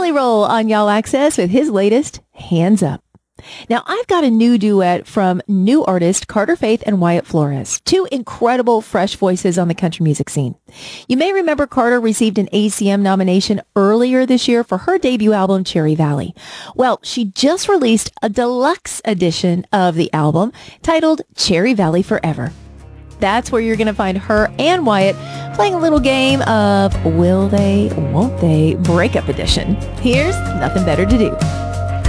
Jelly Roll on Y'all Access with his latest, Hands Up. Now, I've got a new duet from new artist Carter Faith and Wyatt Flores, two incredible fresh voices on the country music scene. You may remember Carter received an ACM nomination earlier this year for her debut album, Cherry Valley. Well, she just released a deluxe edition of the album titled Cherry Valley Forever. That's where you're going to find her and Wyatt playing a little game of Will They, Won't They Breakup Edition. Here's Nothing Better to Do.